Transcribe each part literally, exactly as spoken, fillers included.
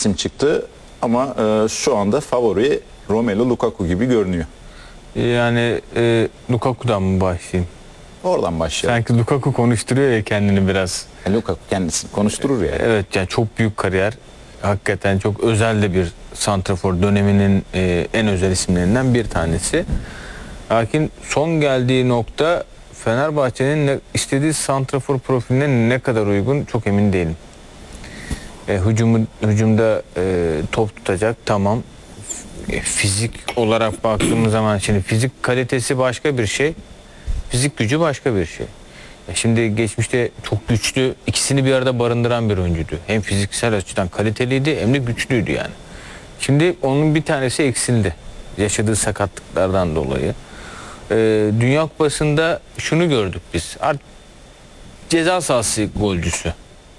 isim çıktı ama e, şu anda favori Romelu Lukaku gibi görünüyor. Yani e, Lukaku'dan mı başlayayım? Oradan başlayalım. Sanki Lukaku konuşturuyor ya kendini biraz. E, Lukaku kendisini konuşturur ya. Evet, yani çok büyük kariyer. Hakikaten çok özel de bir santrafor, döneminin e, en özel isimlerinden bir tanesi. Lakin son geldiği nokta Fenerbahçe'nin ne, istediği santrafor profiline ne kadar uygun çok emin değilim. E, hücumu, hücumda e, top tutacak, tamam. E, fizik olarak baktığımız zaman şimdi fizik kalitesi başka bir şey, fizik gücü başka bir şey. E, şimdi geçmişte çok güçlü, ikisini bir arada barındıran bir oyuncuydu. Hem fiziksel açıdan kaliteliydi hem de güçlüydü yani. Şimdi onun bir tanesi eksildi. Yaşadığı sakatlıklardan dolayı. E, Dünya Kupası'nda şunu gördük biz. Artık ceza sahası golcüsü.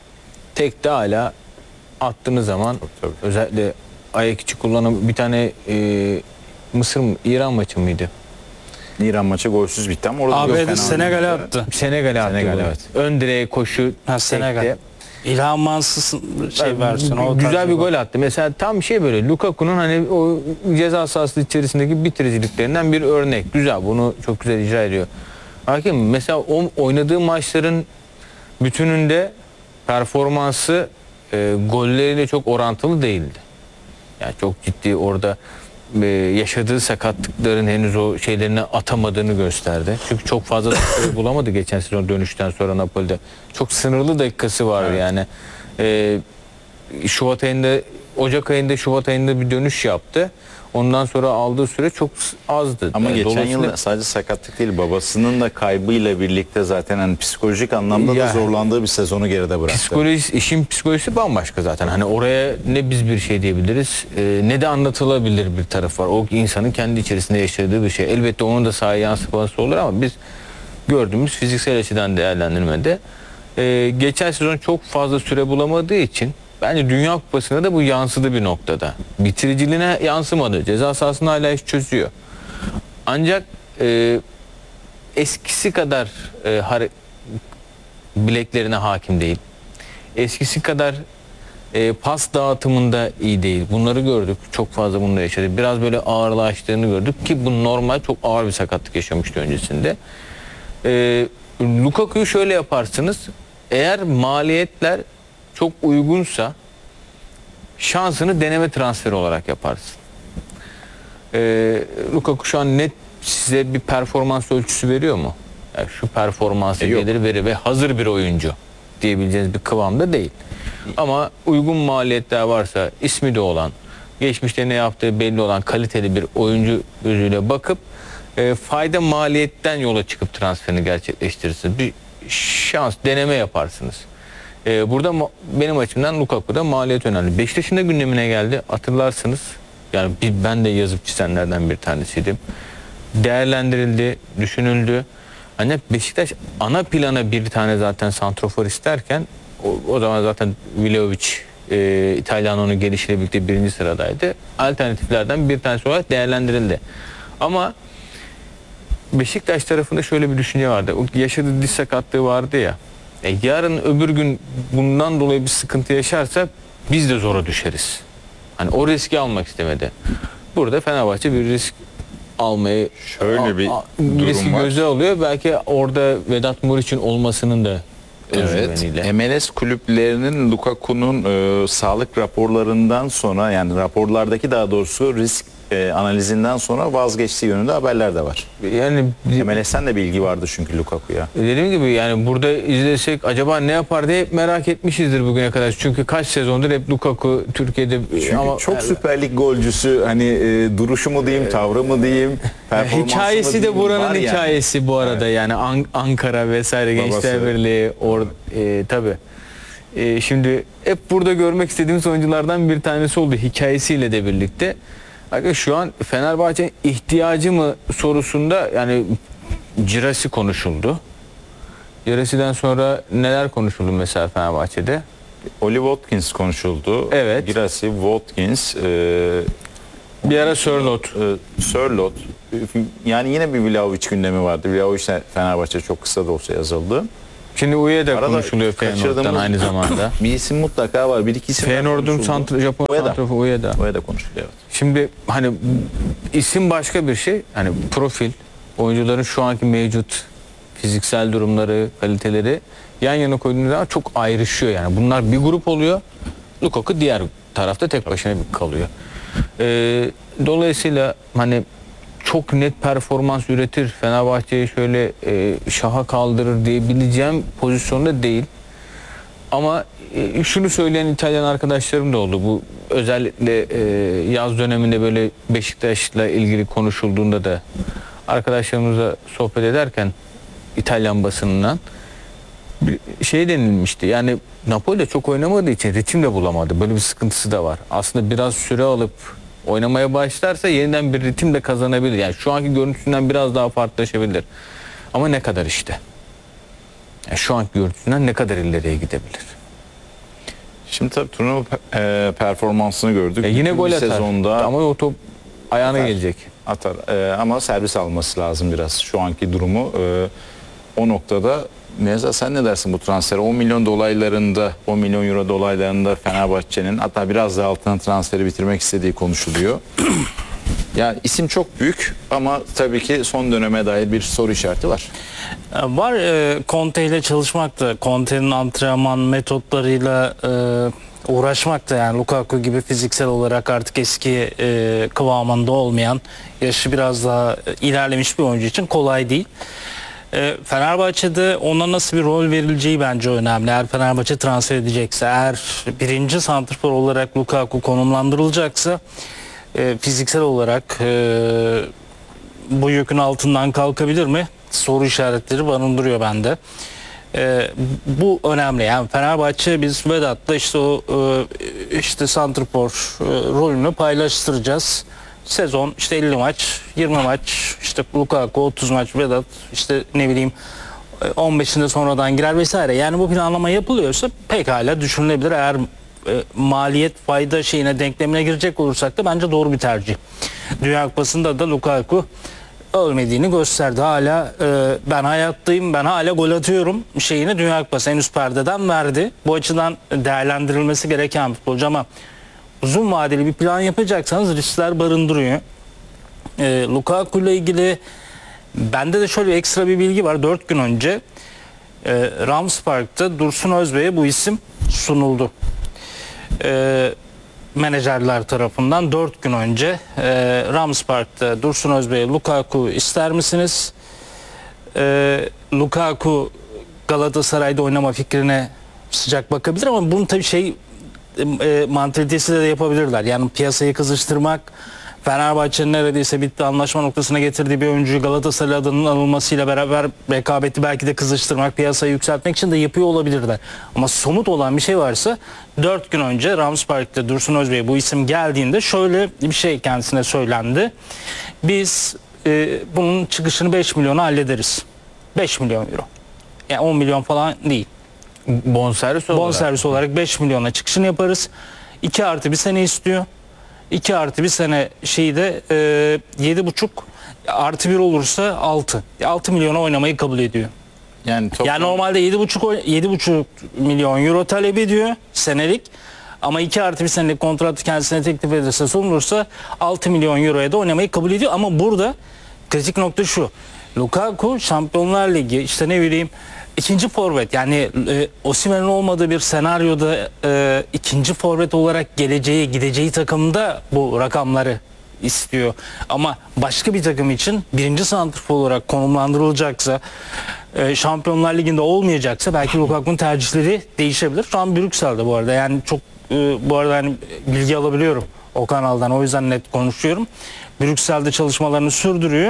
Tek de hala attığınız zaman Tabii, tabii. özellikle ayak içi kullanım bir tane e, Mısır mı İran maçı mıydı? İran maçı golsüz bitti ama orada A yok B D fena Senegal'e oyuncu. attı. Senegal'e attı. Senegal, golü. evet. Ön direğe koşu. Ha, Senegal. tekte. İlhan Mansız'ın şey Yani versiyonu. o güzel tarz bir gol attı. Mesela tam şey böyle Lukaku'nun hani o ceza sahası içerisindeki bitiriciliklerinden bir örnek. Güzel. Bunu çok güzel icra ediyor. Hakim mesela o oynadığı maçların bütününde performansı e, golleriyle çok orantılı değildi. Yani çok ciddi orada e, yaşadığı sakatlıkların henüz o şeylerini atamadığını gösterdi. Çünkü çok fazla dakika bulamadı geçen sezon dönüşten sonra Napoli'de. Çok sınırlı dakikası vardı Evet. yani. E, Şubat ayında, Ocak ayında, Şubat ayında bir dönüş yaptı. Ondan sonra aldığı süre çok azdı. Ama Yani geçen dolayısıyla- yıl sadece sakatlık değil, babasının da kaybıyla birlikte zaten hani psikolojik anlamda Ya, da zorlandığı bir sezonu geride bıraktı. Psikolojisi, işin psikolojisi bambaşka zaten. Hani oraya ne biz bir şey diyebiliriz e, ne de anlatılabilir bir taraf var. O insanın kendi içerisinde yaşadığı bir şey. Elbette onun da sahaya yansıması olur ama biz gördüğümüz fiziksel açıdan değerlendirmede e, geçen sezon çok fazla süre bulamadığı için bence Dünya Kupası'na da bu yansıdı bir noktada. Bitiriciliğine yansımadı. Ceza sahasını hala iş çözüyor. Ancak e, eskisi kadar e, hare- bileklerine hakim değil. Eskisi kadar e, pas dağıtımında iyi değil. Bunları gördük. Çok fazla bunu da yaşadık. Biraz böyle ağırlaştığını gördük ki bu normal, çok ağır bir sakatlık yaşamıştı öncesinde. E, Lukaku'yu şöyle yaparsınız. Eğer maliyetler çok uygunsa şansını deneme transferi olarak yaparsın. E, Lukaku şu an net size bir performans ölçüsü veriyor mu? Yani şu performansı E, yok. gelir verir ve hazır bir oyuncu diyebileceğiniz bir kıvamda değil. Ama uygun maliyetler varsa, ismi de olan, geçmişte ne yaptığı belli olan kaliteli bir oyuncu gözüyle bakıp e, fayda maliyetten yola çıkıp transferini gerçekleştirirsiniz. Bir şans, deneme yaparsınız. E, burada ma- benim açımdan Lukaku'da maliyet önemli. Beşiktaş'ın da gündemine geldi. Hatırlarsınız. Yani bir, ben de yazıp çizenlerden bir tanesiydim. Değerlendirildi, düşünüldü. Ancak Beşiktaş ana plana bir tane zaten santrofor isterken o, o zaman zaten Vlahovic, e, İtalyanonun gelişiyle birlikte birinci sıradaydı. Alternatiflerden bir tanesi olarak değerlendirildi. Ama Beşiktaş tarafında şöyle bir düşünce vardı. O yaşadığı diz sakatlığı vardı ya. E, yarın öbür gün bundan dolayı bir sıkıntı yaşarsa biz de zora düşeriz. Hani o riski almak istemedi. Burada Fenerbahçe bir risk almayı Şöyle bir durum riski var. göze alıyor. Belki orada Vedat Muriç'in olmasının da Evet. özgüveniyle. M L S kulüplerinin Lukaku'nun e, sağlık raporlarından sonra, yani raporlardaki daha doğrusu risk e, analizinden sonra vazgeçtiği yönünde haberler de var. Yani M L S'ten de bilgi vardı çünkü Lukaku'ya. dediğim gibi yani burada izlesek acaba ne yapar diye hep merak etmişizdir bugüne kadar. Çünkü kaç sezondur hep Lukaku Türkiye'de Çünkü ama çok Süper Lig golcüsü, hani e, duruşu mu diyeyim, tavrı mı diyeyim, performansı mı hikayesi de diyeyim, buranın var yani. hikayesi bu arada yani An- Ankara vesaire Babası. Gençler Birliği or e, tabi. E, şimdi hep burada görmek istediğimiz oyunculardan bir tanesi oldu hikayesiyle de birlikte. Bakın şu an Fenerbahçe ihtiyacı mı sorusunda yani Girassi konuşuldu. Girasi'den sonra neler konuşuldu mesela Fenerbahçe'de? Oli Watkins konuşuldu. Evet. Girassi, Watkins, e, Bir ara Sörloth. e, Sörloth. Yani yine bir Vlahovic gündemi vardı. Vlahovic'le Fenerbahçe çok kısa da olsa yazıldı. Şimdi Ue'de Arada konuşuluyor Feyenoord'dan kaçırdığımız aynı zamanda. Bir isim mutlaka var. Bir iki isim Feyenoord'un santr Japon Ue'da. santraforu Ue'da. Ue'da konuşuluyor. Evet. Şimdi hani isim başka bir şey. Hani profil, oyuncuların şu anki mevcut fiziksel durumları, kaliteleri yan yana koyduğunuz zaman çok ayrışıyor yani. Bunlar bir grup oluyor. Lukaku diğer tarafta tek başına bir kalıyor. Ee, dolayısıyla hani çok net performans üretir, Fenerbahçe'yi şöyle e, şaha kaldırır diyebileceğim pozisyonda değil. Ama e, şunu söyleyen İtalyan arkadaşlarım da oldu. Bu özellikle e, yaz döneminde böyle Beşiktaş'la ilgili konuşulduğunda da arkadaşlarımızla sohbet ederken İtalyan basınından bir şey denilmişti. Yani Napoli de çok oynamadığı için ritim de bulamadı. Böyle bir sıkıntısı da var. Aslında biraz süre alıp oynamaya başlarsa yeniden bir ritim de kazanabilir. Yani şu anki görüntüsünden biraz daha farklılaşabilir. Ama ne kadar işte? Yani şu anki görüntüsünden ne kadar ileriye gidebilir? Şimdi tabii turnuva e, performansını gördük. E yine Bütün gol bir atar. sezonda Ama o top ayağına Atar. gelecek. atar. E, ama servis alması lazım biraz şu anki durumu. E, o noktada Nevzat sen ne dersin bu transfere? on milyon dolaylarında, on milyon euro dolaylarında Fenerbahçe'nin hatta biraz daha altına transferi bitirmek istediği konuşuluyor. Ya isim çok büyük ama tabii ki son döneme dair bir soru işareti var. Var e, Conte ile çalışmak da, Conte'nin antrenman metotlarıyla e, uğraşmak da, yani Lukaku gibi fiziksel olarak artık eski e, kıvamında olmayan, yaşı biraz daha ilerlemiş bir oyuncu için kolay değil. E, Fenerbahçe'de ona nasıl bir rol verileceği bence önemli. Eğer Fenerbahçe transfer edecekse, eğer birinci santrfor olarak Lukaku konumlandırılacaksa e, fiziksel olarak e, bu yükün altından kalkabilir mi? Soru işaretleri barındırıyor bende. Ee, bu önemli. Yani Fenerbahçe, biz Vedat'la işte o e, işte santrfor e, rolünü paylaştıracağız. Sezon işte elli maç, yirmi maç, işte Lukaku otuz maç, Vedat işte ne bileyim e, on beşinde sonradan girer vesaire. Yani bu planlama yapılıyorsa pekala düşünülebilir. Eğer e, maliyet fayda şeyine, denklemine girecek olursak da bence doğru bir tercih. Dünya Kupası'nda da Lukaku ölmediğini gösterdi. Hala e, ben hayattayım, ben hala gol atıyorum şeyini Dünya Kupası henüz perdeden verdi. Bu açıdan değerlendirilmesi gereken futbolcu, ama uzun vadeli bir plan yapacaksanız riskler barındırıyor. E, Lukaku ile ilgili bende de şöyle ekstra bir bilgi var. dört gün önce e, Rams Park'ta Dursun Özbey'e bu isim sunuldu. E, menajerler tarafından dört gün önce e, Rams Park'ta Dursun Özbey, Lukaku ister misiniz? E, Lukaku Galatasaray'da oynama fikrine sıcak bakabilir, ama bunu tabii şey e, mantalitesiyle de yapabilirler. Yani piyasayı kızıştırmak, Fenerbahçe'nin neredeyse bitti anlaşma noktasına getirdiği bir oyuncuyu Galatasaray adının alınmasıyla beraber rekabeti belki de kızıştırmak, piyasayı yükseltmek için de yapıyor olabilirler. Ama somut olan bir şey varsa, dört gün önce Rams Park'ta Dursun Özbey bu isim geldiğinde şöyle bir şey kendisine söylendi. Biz e, bunun çıkışını beş milyona hallederiz. beş milyon euro. Yani on milyon falan değil. Bonservis olarak. Bonservis olarak beş milyona çıkışını yaparız. iki artı bir sene istiyor. iki artı bir sene şeyi de e, yedi buçuk artı bir olursa altı. altı milyona oynamayı kabul ediyor. Yani, toplam... Yani normalde yedi buçuk yedi buçuk milyon euro talep ediyor senelik. Ama iki artı bir senelik kontratı kendisine teklif edilirse, sunulursa altı milyon euroya da oynamayı kabul ediyor. Ama burada kritik nokta şu. Lukaku Şampiyonlar Ligi, işte ne bileyim ikinci forvet, yani e, Osimhen'in olmadığı bir senaryoda e, ikinci forvet olarak geleceği, gideceği takımda bu rakamları istiyor. Ama başka bir takım için birinci santrfor olarak konumlandırılacaksa, e, Şampiyonlar Ligi'nde olmayacaksa belki Lukaku'nun tercihleri değişebilir. Şu an Brüksel'de bu arada, yani çok e, bu arada hani bilgi alabiliyorum o kanaldan, o yüzden net konuşuyorum. Brüksel'de çalışmalarını sürdürüyor.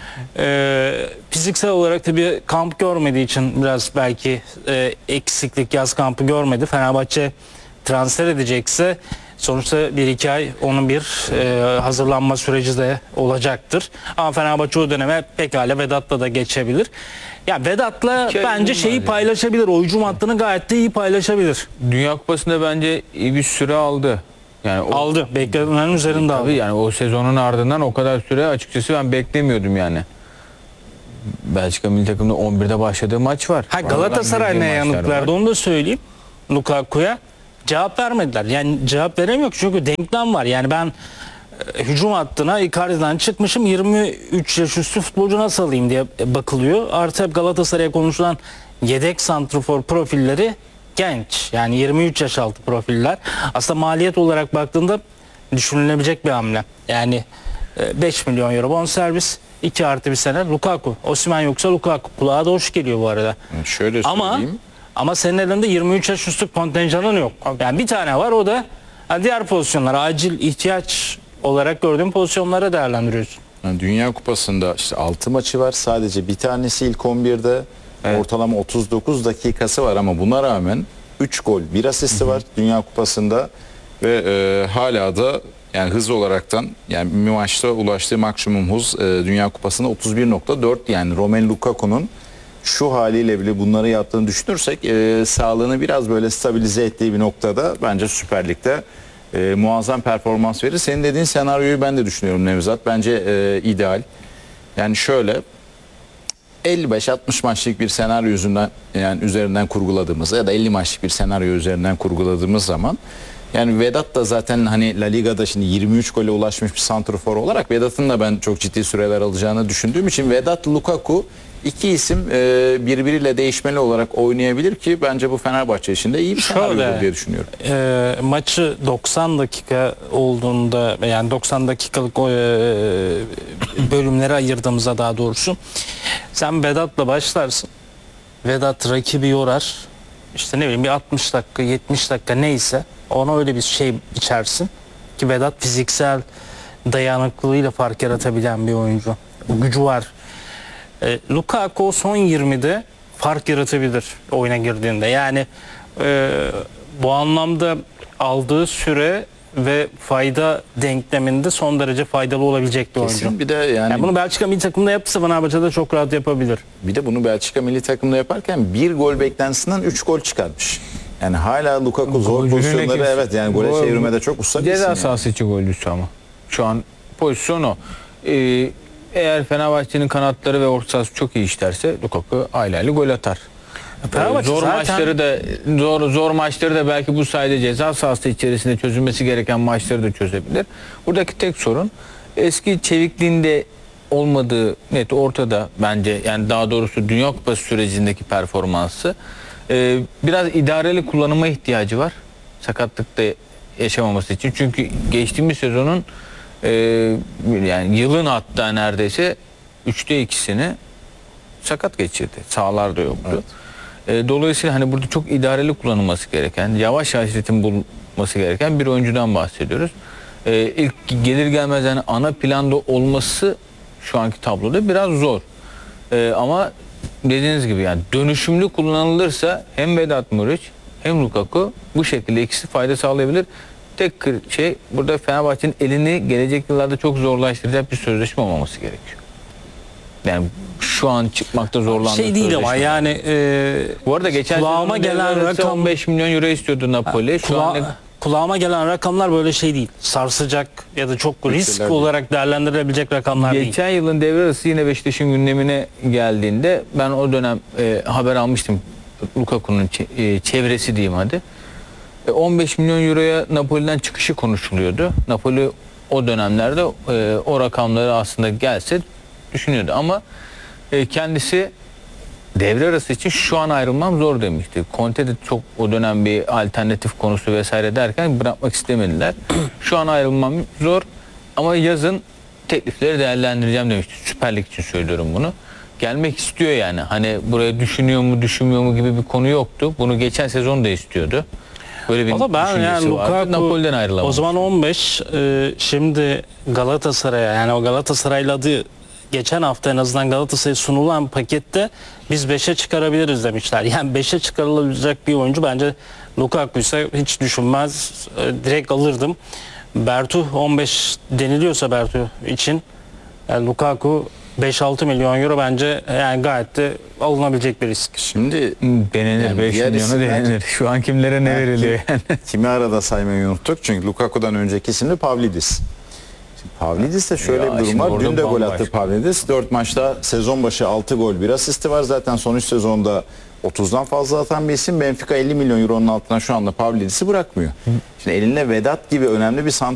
Ee, fiziksel olarak tabii kamp görmediği için biraz belki e, eksiklik, yaz kampı görmedi. Fenerbahçe transfer edecekse sonuçta bir iki ay onun bir e, hazırlanma süreci de olacaktır. Ama Fenerbahçe o döneme pekala Vedat'la da geçebilir. Ya Vedat'la İki ay bence uzun şeyi var paylaşabilir. O hücum hattını gayet de iyi paylaşabilir. Dünya Kupası'nda bence iyi bir süre aldı. Yani o, Aldı. Beklediğinin üzerinde aldı. tabii yani o sezonun ardından o kadar süre açıkçası ben beklemiyordum yani. Belçika milli takımında on birde başladığı maç var. Ha, Galatasaray Oradan ne girdiği yanıt maçlar verdi var. onu da söyleyeyim. Lukaku'ya cevap vermediler. Yani cevap veremiyor çünkü denklem var. Yani ben e, hücum hattına Icardi'den çıkmışım, yirmi üç yaş üstü futbolcu nasıl alayım diye bakılıyor. Artı hep Galatasaray'a konuşulan yedek santrafor profilleri genç. Yani yirmi üç yaş altı profiller. Aslında maliyet olarak baktığında düşünülebilecek bir hamle. Yani e, beş milyon euro bonservis, iki artı bir sene Lukaku. Osimhen yoksa Lukaku. Kulağa da hoş geliyor bu arada. Yani şöyle Ama söyleyeyim. ama senin elinde yirmi üç yaş üstü kontenjanın yok. Yani bir tane var, o da yani diğer pozisyonlar, acil ihtiyaç olarak gördüğüm pozisyonlara değerlendiriyorsun. Yani Dünya Kupası'nda işte altı maçı var. Sadece bir tanesi ilk on birde. Evet. Ortalama otuz dokuz dakikası var ama buna rağmen üç gol, bir asisti var Dünya Kupası'nda ve e, hala da yani hız olaraktan yani bir maçta ulaştığı maksimum hız e, Dünya Kupası'nda otuz bir nokta dört, yani Romelu Lukaku'nun şu haliyle bile bunları yaptığını düşünürsek e, sağlığını biraz böyle stabilize ettiği bir noktada bence Süper Lig'de e, muazzam performans verir. Senin dediğin senaryoyu ben de düşünüyorum Nevzat. Bence e, ideal. Yani şöyle elli beş altmış maçlık bir senaryo yüzünden yani üzerinden kurguladığımız ya da elli maçlık bir senaryo üzerinden kurguladığımız zaman yani Vedat da zaten hani La Liga'da şimdi yirmi üç gole ulaşmış bir santrafor olarak Vedat'ın da ben çok ciddi süreler alacağını düşündüğüm için Vedat, Lukaku iki isim e, birbiriyle değişmeli olarak oynayabilir ki bence bu Fenerbahçe için de iyi bir senaryo Şöyle, olur diye düşünüyorum. e, maçı doksan dakika olduğunda, yani doksan dakikalık o, e, bölümlere ayırdığımızda daha doğrusu sen Vedat'la başlarsın. Vedat rakibi yorar. İşte ne bileyim bir altmış dakika yetmiş dakika neyse ona öyle bir şey içersin ki Vedat fiziksel dayanıklılığıyla fark yaratabilen bir oyuncu. Bu gücü var. E, Lukaku son yirmide fark yaratabilir oyuna girdiğinde. Yani e, bu anlamda aldığı süre ve fayda denkleminde son derece faydalı olabilecek bir oyuncu. Kesin bir de yani, Yani bunu Belçika milli takımda yapsa Fenerbahçe'de çok rahat yapabilir. bir de bunu Belçika milli takımda yaparken bir gol beklentisinden üç gol çıkartmış. Yani hala Lukaku zor Golcülüğüne pozisyonları kesin. evet yani gole Gol- çevirmede çok usta bir isim Ceza yani. sahası içi golcüsü ama. Şu an pozisyon o. Ee, eğer Fenerbahçe'nin kanatları ve orta sahası çok iyi işlerse Lukaku aileyle gol atar. Fenerbahçe zor zaten- maçları da zor zor maçları da belki bu sayede ceza sahası içerisinde çözülmesi gereken maçları da çözebilir. Buradaki tek sorun eski çevikliğinde olmadığı net ortada bence. Yani daha doğrusu Dünya Kupası sürecindeki performansı. Ee, biraz idareli kullanıma ihtiyacı var. Sakatlıkta yaşamaması için. Çünkü geçtiğimiz sezonun e, yani yılın hatta neredeyse üçte ikisini sakat geçirdi. Sahalarda yoktu. Evet. E, dolayısıyla hani burada çok idareli kullanılması gereken, yavaş yavaş ritim bulması gereken bir oyuncudan bahsediyoruz. E, ilk gelir gelmez yani ana planda olması şu anki tabloda biraz zor. E, ama dediğiniz gibi yani dönüşümlü kullanılırsa hem Vedat Muriç hem Lukaku bu şekilde ikisi fayda sağlayabilir. Tek şey burada Fenerbahçe'nin elini gelecek yıllarda çok zorlaştıracak bir sözleşme olmaması gerekiyor. Yani şu an çıkmakta zorlandığı Şey değil ama sözleşme. yani e, Bu arada geçen kulağıma sezonun gelen devre arası rakam on beş milyon euro istiyordu Napoli. Şu Kula- an ne- kulağıma gelen rakamlar böyle şey değil. Sarsacak ya da çok risk Bütçeler olarak değerlendirilebilecek rakamlar değil. geçen yılın devre arası yine Beşiktaş'ın gündemine geldiğinde ben o dönem e, haber almıştım. Lukaku'nun çe- e, çevresi diyeyim hadi. E, on beş milyon euroya Napoli'den çıkışı konuşuluyordu. Napoli o dönemlerde e, o rakamları aslında gelse düşünüyordu ama e, kendisi devre arası için şu an ayrılmam zor demişti. Conte de çok o dönem bir alternatif konusu vesaire derken bırakmak istemediler. Şu an ayrılmam zor ama yazın teklifleri değerlendireceğim demişti. Süper Lig için söylüyorum bunu. Gelmek istiyor yani. Hani buraya düşünüyor mu düşünmüyor mu gibi bir konu yoktu. Bunu geçen sezon da istiyordu. Böyle bir Valla ben düşüncesi yani vardı. Lukaku Napoli'den ayrılamamış. o zaman on beş, e, şimdi Galatasaray'a, yani o Galatasaray'la adı geçen hafta en azından Galatasaray'a sunulan pakette biz beşe çıkarabiliriz demişler. Yani beşe çıkarılabilecek bir oyuncu bence Lukaku ise hiç düşünmez, e, direkt alırdım. Bertu on beş deniliyorsa Bertu için yani Lukaku beş altı milyon euro bence yani gayet de alınabilecek bir risk. Şimdi Denenir, Yani beş diğer milyonu isimler- denenir. Şu an kimlere ne Ha, veriliyor yani. kimi arada saymayı unuttuk çünkü Lukaku'dan önceki isimli Pavlidis. Pavlidis'te şöyle Ya bir durum şimdi var. orada Dün de gol bambaşka. attı Pavlidis. dört maçta sezon başı altı gol bir asisti var. Zaten son üç sezonda otuzdan fazla atan bir isim. Benfica elli milyon euronun altına şu anda Pavlidis'i bırakmıyor. Şimdi eline Vedat gibi önemli bir